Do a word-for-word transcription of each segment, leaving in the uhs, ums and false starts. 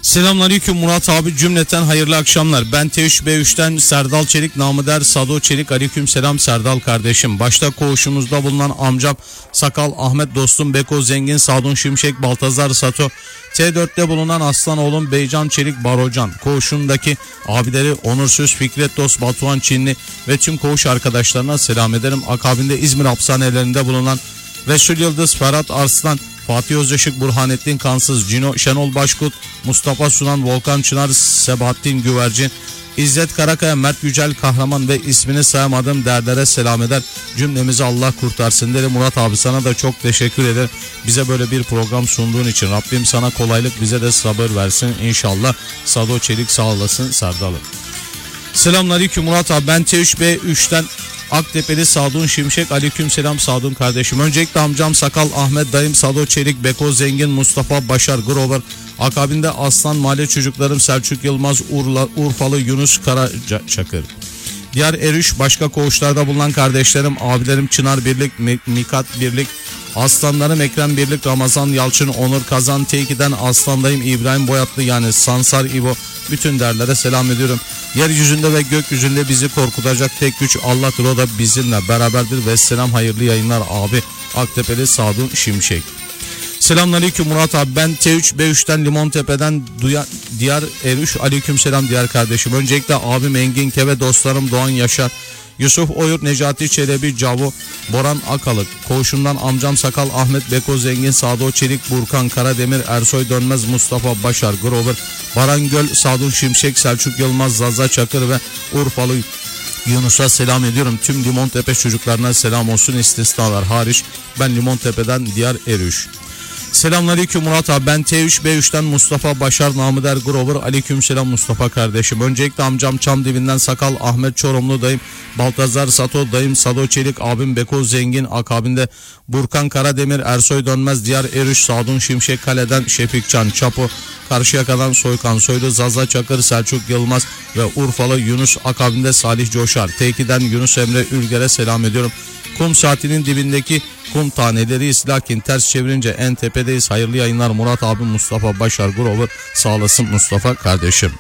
Selamünaleyküm Murat abi, cümleten hayırlı akşamlar. Ben T üç B üç'ten Serdal Çelik, namı der Sado Çelik. Aleyküm selam Serdal kardeşim. Başta koğuşumuzda bulunan amcam Sakal Ahmet, dostum Beko Zengin, Sadun Şimşek, Baltazar Sato, T dört'te bulunan aslan oğlum Beycan Çelik Barocan, koğuşundaki abileri Onursuz, Fikret Dost, Batuhan Çinli ve tüm koğuş arkadaşlarına selam ederim. Akabinde İzmir hapishanelerinde bulunan Resul Yıldız, Ferhat Arslan, Fatih Özışık, Burhanettin Kansız, Cino Şenol Başkut, Mustafa Sunan, Volkan Çınar, Sebahattin Güvercin, İzzet Karakaya, Mert Yücel Kahraman ve ismini sayamadığım derlere selam eder. Cümlemizi Allah kurtarsın derim. Murat abi, sana da çok teşekkür ederim. Bize böyle bir program sunduğun için Rabbim sana kolaylık, bize de sabır versin inşallah. Sado Çelik sağ olasın Serdal'ım. Selamünaleyküm Murat abi, ben T üç B üç'ten Aktepe'li Sadun Şimşek. Aleyküm selam Sadun kardeşim. Öncelikle amcam Sakal Ahmet, dayım Sado Çelik, Beko Zengin, Mustafa Başar Grover, akabinde Aslan Mahalle çocuklarım Selçuk Yılmaz, Urla, Urfalı Yunus Karaçakır. Diğer Erüş başka koğuşlarda bulunan kardeşlerim, abilerim Çınar Birlik, Mikat Birlik, aslanlarım Ekrem Birlik, Ramazan Yalçın, Onur Kazan, T iki'den aslandayım İbrahim Boyatlı yani Sansar İbo. Bütün derlere selam ediyorum. Yeryüzünde ve gökyüzünde bizi korkutacak tek güç Allah'tır, o da bizimle beraberdir. Ve selam, hayırlı yayınlar abi. Aktepe'li Sadun Şimşek. Selamünaleyküm Murat abi, ben T üç B üç'ten Limontepe'den Duya, Diyar Erüş. Aleyküm selam diğer kardeşim. Öncelikle abim Engin Keve, dostlarım Doğan Yaşar, Yusuf Oyur, Necati Çelebi, Cavu, Boran Akalık, koğuşumdan amcam Sakal Ahmet, Beko Zengin, Sado Çelik, Burkan Karademir, Ersoy Dönmez, Mustafa Başar Grover, Baran Göl, Sadun Şimşek, Selçuk Yılmaz, Zaza Çakır ve Urfalı Yunus'a selam ediyorum. Tüm Limontepe çocuklarına selam olsun, istisnalar hariç. Ben Limontepe'den Diyar Erüş. Selamünaleyküm Murat abi, ben T üç B üç'ten Mustafa Başar, namı der Grover. Aleyküm selam Mustafa kardeşim. Öncelikle amcam Çam dibinden Sakal Ahmet Çorumlu, dayım Baltazar Sato, dayım Sado Çelik, abim Beko Zengin, akabinde Burkan Karademir, Ersoy Dönmez, Diyar Erüş, Sadun Şimşek Kale'den Şefikcan Çapo, Karşıyaka'dan Soykan Soylu, Zaza Çakır, Selçuk Yılmaz ve Urfalı Yunus, akabinde Salih Coşar. T iki'den Yunus Emre Ülger'e selam ediyorum. Kum saatinin dibindeki kum taneleriyiz, lakin ters çevirince en tepedeyiz. Hayırlı yayınlar Murat abi. Mustafa Başar Grover. Sağ olasın Mustafa kardeşim.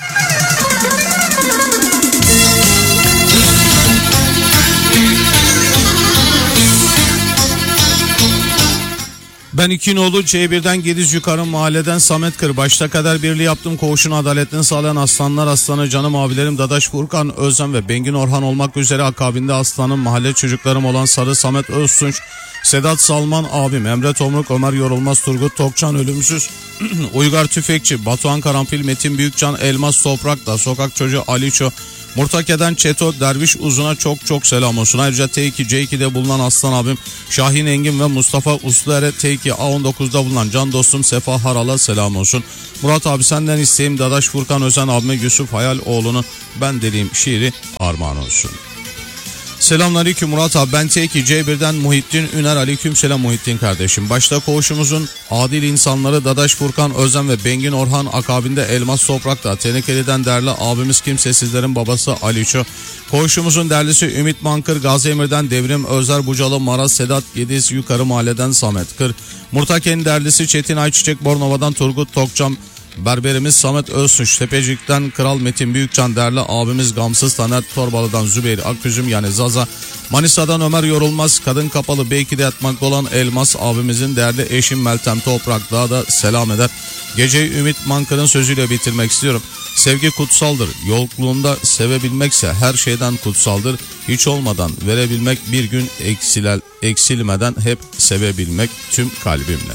Ben İkinoğlu C bir'den Gediz Yukarı Mahalleden Samet Kır. Başta kadar birliği yaptım. Koğuşun adaletini sağlayan aslanlar aslanı canım abilerim Dadaş Furkan Özlem ve Bengin Orhan olmak üzere, akabinde aslanım mahalle çocuklarım olan Sarı Samet Öztunç, Sedat Salman abim, Emre Tomruk, Ömer Yorulmaz, Turgut Tokcan Ölümsüz, Uygar Tüfekçi, Batuhan Karanfil, Metin Büyükcan, Elmas Toprak'ta, Sokak Çocuğu Aliço, Murtake'den Çeto, Derviş Uzun'a çok çok selam olsun. Ayrıca T iki C iki'de bulunan aslan abim Şahin Engin ve Mustafa Usluer'e, T iki A on dokuz'da bulunan can dostum Sefa Haral'a selam olsun. Murat abi, senden isteğim Dadaş Furkan Özen abime Yusuf Hayal oğlunun Ben Deliyim şiiri armağan olsun. Selamünaleyküm Murat abi, ben T iki C bir'den Muhittin Üner. Aleyküm selam Muhittin kardeşim. Başta koğuşumuzun adil insanları Dadaş Furkan Özlem ve Bengin Orhan, akabinde Elmas Toprak'ta Tenekeli'den değerli abimiz Kimsesizlerin babası Aliço, koğuşumuzun derlisi Ümit Mankır, Gazi Emir'den Devrim Özer Bucalı, Maraz Sedat Gediz Yukarı Mahalleden Samet Kır, Murtake'nin derlisi Çetin Ayçiçek, Bornova'dan Turgut Tokcan, berberimiz Samet Özsuç, Tepecik'ten Kral Metin Büyükcan, değerli abimiz Gamsız Taner, Torbalı'dan Zübeyir Akgüzüm yani Zaza, Manisa'dan Ömer Yorulmaz, Kadın Kapalı B iki'de yatmakta olan Elmas abimizin değerli eşim Meltem Toprak daha da selam eder. Geceyi Ümit Mankır'ın sözüyle bitirmek istiyorum. Sevgi kutsaldır, yokluğunda sevebilmekse her şeyden kutsaldır. Hiç olmadan verebilmek, bir gün eksilel, eksilmeden hep sevebilmek tüm kalbimle.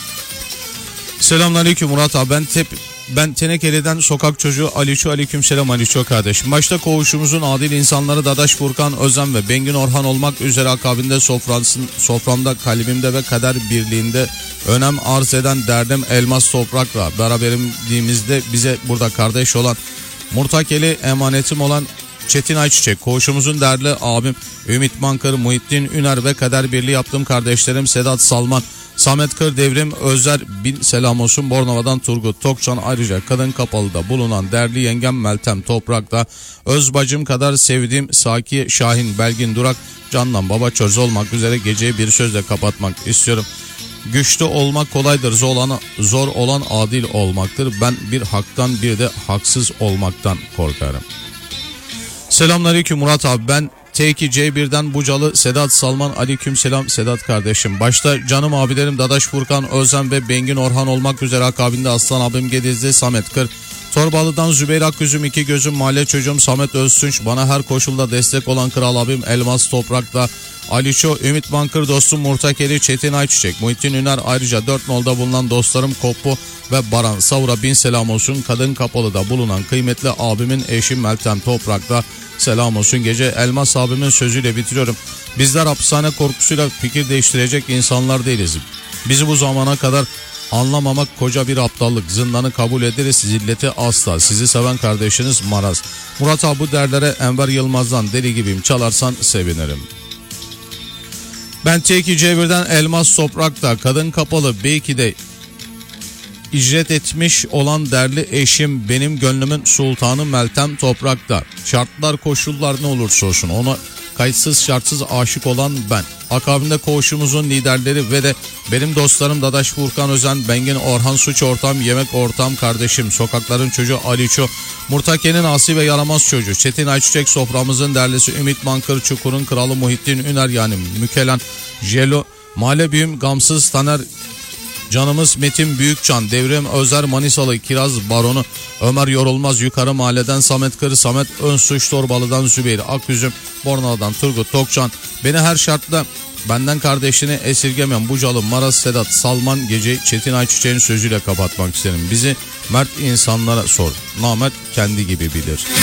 Selamünaleyküm Murat abi, ben tep ben Tenekeli'den Sokak Çocuğu Aliço. Aleyküm selam Aliço kardeşim. Başta koğuşumuzun adil insanları Dadaş Furkan Özlem ve Bengin Orhan olmak üzere, akabinde sofrasın, soframda, kalbimde ve kader birliğinde önem arz eden derdim Elmas Toprak'la beraberimizde bize burada kardeş olan Murtakeli, emanetim olan Çetin Ayçiçek, koğuşumuzun değerli abim Ümit Mankır, Muhittin Üner ve kader birliği yaptığım kardeşlerim Sedat Salman, Samet Kır, Devrim Özer bin selam olsun. Bornova'dan Turgut Tokcan, ayrıca Kadın Kapalı'da bulunan değerli yengem Meltem Toprak'ta, öz bacım kadar sevdiğim Saki Şahin Belgin Durak, Candan Baba Çöz olmak üzere geceyi bir sözle kapatmak istiyorum. Güçlü olmak kolaydır, zor olan, zor olan adil olmaktır. Ben bir haktan bir de haksız olmaktan korkarım. Selamünaleyküm Murat abi, ben T iki C bir'den Bucalı Sedat Salman. Aleyküm selam Sedat kardeşim. Başta canım abilerim Dadaş Furkan Özlem ve Bengin Orhan olmak üzere, akabinde Aslan abim Gedizli Samet Kır, Torbalı'dan Zübeyir Akgözüm, iki gözüm mahalle çocuğum Samet Öztünç, bana her koşulda destek olan kral abim Elmas Toprak'ta Aliço, Ümit Bankır dostum Murtakeli, Çetin Ayçiçek, Muhittin Üner, ayrıca dört nolda bulunan dostlarım Koppu ve Baran Savur'a bin selam olsun. Kadın Kapalı'da bulunan kıymetli abimin eşi Meltem Toprak'ta selam olsun. Gece Elmas abimin sözüyle bitiriyorum. Bizler hapishane korkusuyla fikir değiştirecek insanlar değiliz. Bizi bu zamana kadar anlamamak koca bir aptallık. Zindanı kabul ederiz, zilleti asla. Sizi seven kardeşiniz Maraz. Murat abi, bu derlere Enver Yılmaz'dan deli gibiyim çalarsan sevinirim. Ben T iki C bir'den Elmas Toprak'ta Kadın Kapalı belki de icret etmiş olan değerli eşim, benim gönlümün sultanı Meltem Toprak'ta. Şartlar koşullar ne olursa olsun ona kayıtsız şartsız aşık olan ben. Akabinde koğuşumuzun liderleri ve de benim dostlarım Dadaş Furkan Özen, Bengin Orhan, suç ortam, yemek ortam kardeşim, sokakların çocuğu Aliço, Murtake'nin asi ve yaramaz çocuğu Çetin Ayçiçek, soframızın derlisi Ümit Bankır, Çukur'un kralı Muhittin Üner yani Mükelen, Jelo, mahalle büyüm Gamsız Taner, canımız Metin Büyükcan, Devrim Özer Manisalı, Kiraz Baronu Ömer Yorulmaz, yukarı mahalleden Samet Kır, Samet Önsuç, Torbalı'dan Zübeyir Akgüzüm, Borna'dan Turgut Tokcan, beni her şartla benden kardeşini esirgemeyen Bucalı Maraz Sedat Salman. Gece Çetin Ayçiçek'in sözüyle kapatmak isterim. Bizi mert insanlara sor, namert kendi gibi bilir.